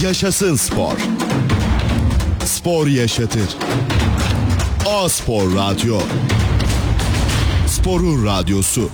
Yaşasın spor. Spor yaşatır. A-Spor Radyo. Sporun radyosu.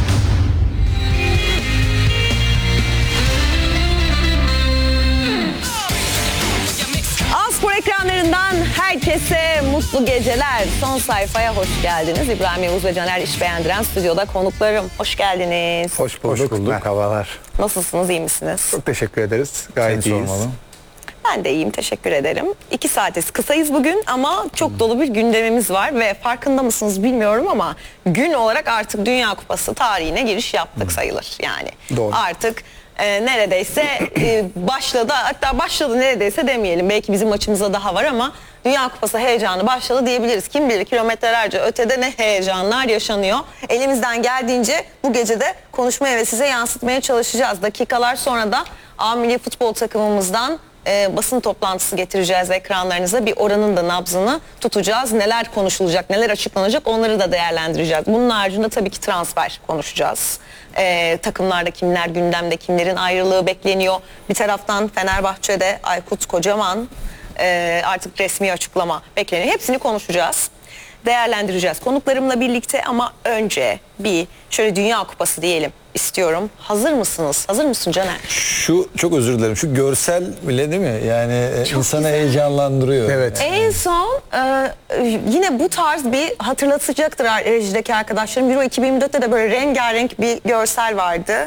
A-Spor ekranlarından herkese mutlu geceler. Son sayfaya hoş geldiniz. İbrahim Yavuz ve Caner İşbeğendiren stüdyoda konuklarım. Hoş geldiniz. Hoş bulduk. Merhabalar. Nasılsınız, iyi misiniz? Çok teşekkür ederiz. Gayet iyiyiz. Ben de iyiyim, teşekkür ederim. 2 saatiz kısayız bugün ama çok dolu bir gündemimiz var ve farkında mısınız bilmiyorum ama gün olarak artık Dünya Kupası tarihine giriş yaptık sayılır yani. Doğru. Artık neredeyse başladı, hatta başladı neredeyse demeyelim, belki bizim maçımızda daha var ama Dünya Kupası heyecanı başladı diyebiliriz. Kim bilir kilometrelerce ötede ne heyecanlar yaşanıyor. Elimizden geldiğince bu gecede konuşmaya ve size yansıtmaya çalışacağız. Dakikalar sonra da A Milli Futbol takımımızdan basın toplantısı getireceğiz ekranlarınıza. Bir oranın da nabzını tutacağız. Neler konuşulacak, neler açıklanacak onları da değerlendireceğiz. Bunun haricinde tabii ki transfer konuşacağız. Takımlarda kimler gündemde, kimlerin ayrılığı bekleniyor. Bir taraftan Fenerbahçe'de Aykut Kocaman artık resmi açıklama bekleniyor. Hepsini konuşacağız. Değerlendireceğiz konuklarımla birlikte ama önce bir şöyle Dünya Kupası diyelim istiyorum. Hazır mısınız? Hazır mısın Caner? Şu çok özür dilerim. Şu görsel bile değil mi? Yani Çok insanı güzel. heyecanlandırıyor. Evet. En son yine bu tarz bir hatırlatacaktır rejideki arkadaşlarım. Euro 2024'te de böyle rengarenk bir görsel vardı.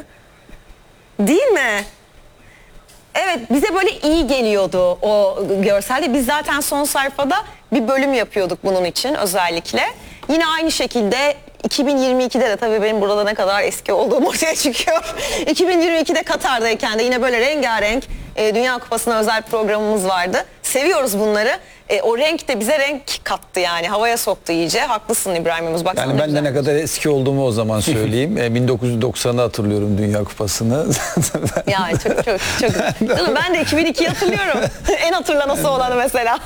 Değil mi? Evet, bize böyle iyi geliyordu o görselde. Biz zaten son sayfada bir bölüm yapıyorduk bunun için özellikle. Yine aynı şekilde 2022'de de tabii benim burada ne kadar eski olduğum ortaya çıkıyor. 2022'de Katar'dayken de yine böyle rengarenk Dünya Kupası'na özel programımız vardı. Seviyoruz bunları. O renk de bize renk kattı yani. Havaya soktu iyice. Haklısın İbrahim Yavuz. Bak, Yani ben de ne kadar eski olduğumu o zaman söyleyeyim. 1990'da hatırlıyorum Dünya Kupası'nı. Ya çok. Canım ben de 2002'yi hatırlıyorum. En hatırlanası olanı mesela.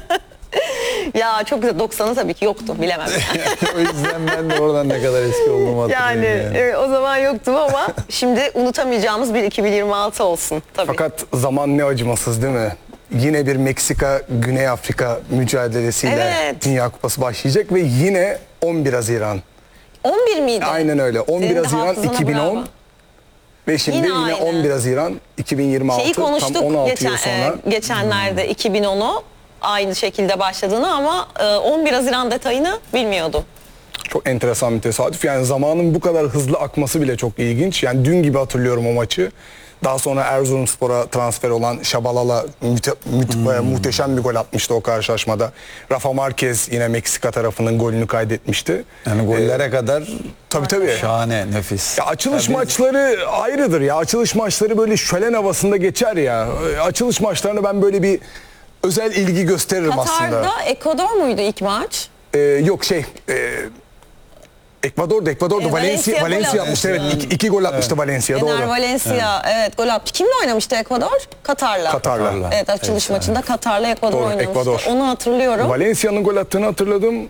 Ya çok güzel. 90'ı tabii ki yoktu. Bilemem. O yüzden ben de oradan ne kadar eski olduğumu hatırlıyorum. Yani evet, o zaman yoktu ama şimdi unutamayacağımız bir 2026 olsun tabii. Fakat zaman ne acımasız değil mi? Yine bir Meksika, Güney Afrika mücadelesiyle Evet. Dünya Kupası başlayacak ve yine 11 Haziran. 11 miydi? Aynen öyle. 11 Senin de Haziran hafızana 2010 bravo. ve şimdi Yine yine aynı. 11 Haziran 2026. Şeyi konuştuk Tam 16 yıl sonra. geçenlerde 2010'u aynı şekilde başladığını ama 11 Haziran detayını bilmiyordum. Çok enteresan bir tesadüf. Yani zamanın bu kadar hızlı akması bile çok ilginç. Yani dün gibi hatırlıyorum o maçı. Daha sonra Erzurumspor'a transfer olan Şabalala muhteşem bir gol atmıştı o karşılaşmada. Rafa Marquez yine Meksika tarafının golünü kaydetmişti. Yani gollere kadar Tabii. şahane, nefis. Ya açılış maçları ayrıdır ya. Açılış maçları böyle şölen havasında geçer ya. Açılış maçlarına ben böyle bir özel ilgi gösteririm aslında. Katar'da Ekvador muydu ilk maç? Yok Ekvador'da Valencia Valencia gol yapmıştı. Evet, iki gol atmıştı Valencia, doğru. Ener Valencia evet gol attı. Kimle oynamıştı Ekvador? Katar'la. Katar'la. Evet, açılış maçında Katar'la Ekvador Doğru, oynamıştı. Ekvador. Onu hatırlıyorum. Valencia'nın gol attığını hatırladım.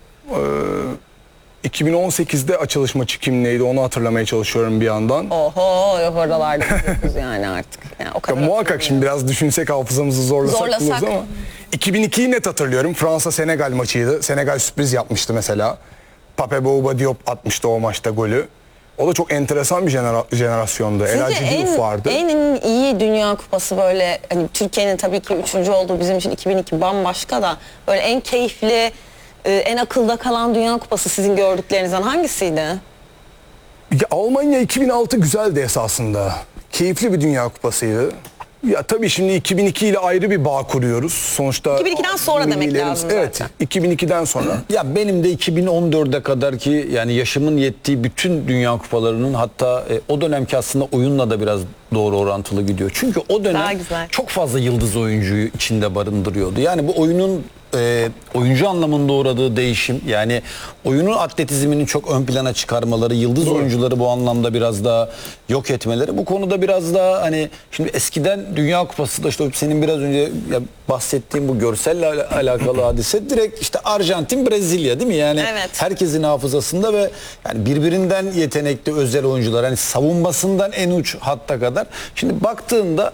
2018'de açılış maçı kimleydi onu hatırlamaya çalışıyorum bir yandan. Oho, yok oralarda gidiyoruz yani artık. Yani o Ya, kadar muhakkak şimdi biraz düşünsek hafızamızı zorlasak buluruz ama 2002'yi net hatırlıyorum. Fransa-Senegal maçıydı. Senegal sürpriz yapmıştı mesela. Pape Bouba Diop atmıştı o maçta golü. O da çok enteresan bir jenerasyondu. El Hadji Diouf vardı. En iyi Dünya Kupası böyle hani Türkiye'nin tabii ki 3. olduğu bizim için 2002 bambaşka da böyle en keyifli, en akılda kalan Dünya Kupası sizin gördüklerinizden hangisiydi? Ya, Almanya 2006 güzeldi esasında. Keyifli bir Dünya Kupasıydı. Ya tabii şimdi 2002 ile ayrı bir bağ kuruyoruz. Sonuçta 2002'den sonra demek millilerimiz- lazım Evet, zaten. 2002'den sonra. Ya benim de 2014'e kadar ki yani yaşımın yettiği bütün Dünya Kupalarının hatta o dönemki aslında oyunla da biraz doğru orantılı gidiyor. Çünkü o Daha dönem güzel. çok fazla yıldız oyuncuyu içinde barındırıyordu. Yani bu oyunun oyuncu anlamında uğradığı değişim, yani oyunun atletizmini çok ön plana çıkarmaları, yıldız oyuncuları bu anlamda biraz daha yok etmeleri, bu konuda biraz daha hani şimdi eskiden Dünya Kupası da işte senin biraz önce bahsettiğim bu görselle alakalı hadise direkt işte Arjantin, Brezilya değil mi? Yani Evet. herkesin hafızasında ve yani birbirinden yetenekli özel oyuncular, hani savunmasından en uç hatta kadar. Şimdi baktığında